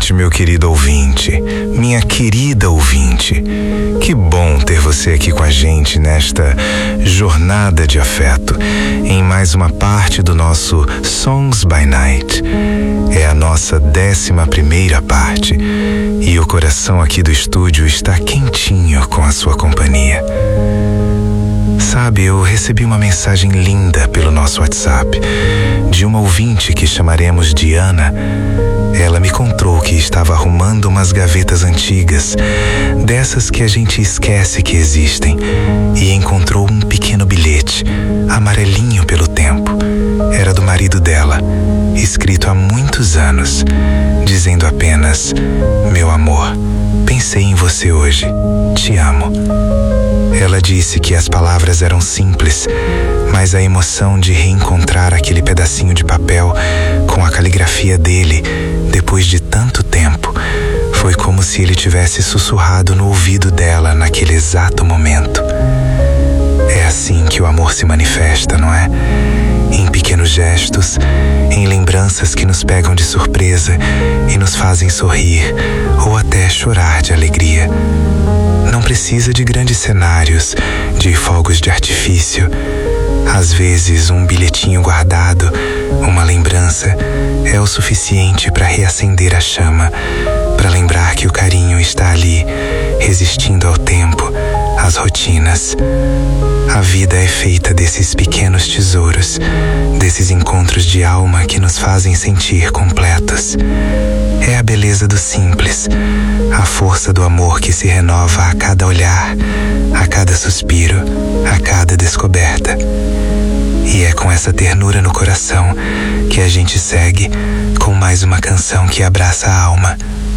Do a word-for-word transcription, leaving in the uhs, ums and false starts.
noite, meu querido ouvinte, minha querida ouvinte. Que bom ter você aqui com a gente nesta jornada de afeto, em mais uma parte do nosso Songs by Night. É a nossa décima primeira parte e o coração aqui do estúdio está quentinho com a sua companhia. Sabe, eu recebi uma mensagem linda pelo nosso WhatsApp de uma ouvinte que chamaremos de Ana. Ela me contou que estava arrumando umas gavetas antigas, dessas que a gente esquece que existem, e encontrou um pequeno bilhete, amarelinho pelo tempo. Era do marido dela, escrito há muitos anos, dizendo apenas: "Meu amor, pensei em você hoje, te amo." Ela disse que as palavras eram simples, mas a emoção de reencontrar aquele pedacinho de papel com a caligrafia dele, depois de tanto tempo, foi como se ele tivesse sussurrado no ouvido dela naquele exato momento. É assim que o amor se manifesta, não é? Em pequenos gestos, em lembranças que nos pegam de surpresa e nos fazem sorrir ou até chorar de alegria. Não precisa de grandes cenários, de fogos de artifício. Às vezes, um bilhetinho guardado, uma lembrança, é o suficiente para reacender a chama, para lembrar que o carinho está ali, resistindo ao tempo, às rotinas. A vida é feita desses pequenos tesouros, desses encontros de alma que nos fazem sentir completos. É a beleza do simples, a força do amor que se renova a cada olhar, a cada suspiro, a cada descoberta. E é com essa ternura no coração que a gente segue com mais uma canção que abraça a alma